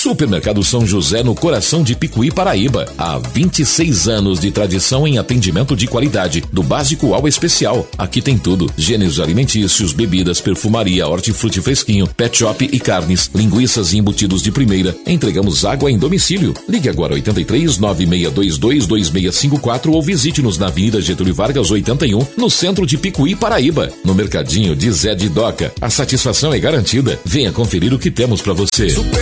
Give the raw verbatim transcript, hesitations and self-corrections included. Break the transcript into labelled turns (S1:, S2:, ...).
S1: Supermercado São José, no coração de Picuí, Paraíba. Há vinte e seis anos de tradição em atendimento de qualidade, do básico ao especial. Aqui tem tudo: gêneros alimentícios, bebidas, perfumaria, hortifruti fresquinho, pet shop e carnes, linguiças e embutidos de primeira. Entregamos água em domicílio. Ligue agora oito três nove seis dois dois dois seis cinco quatro ou visite-nos na Avenida Getúlio Vargas oitenta e um, no centro de Picuí, Paraíba. No Mercadinho de Zé de Doca, a satisfação é garantida. Venha conferir o que temos para você.